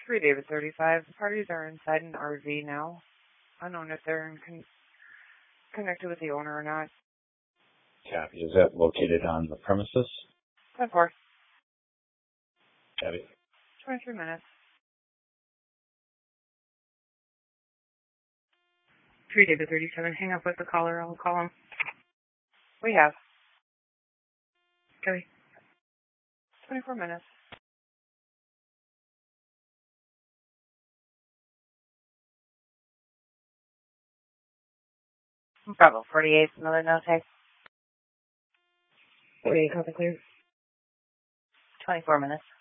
3 David 35. The parties are inside an RV now. Unknown if they're connected with the owner or not. Copy. Is that located on the premises? 10-4. Copy. 23 minutes. 3 David 37. Hang up with the caller. I'll call him. We have. Copy. 24 minutes. Bravo 48. Another no take. 48. Copy clear. 24 minutes.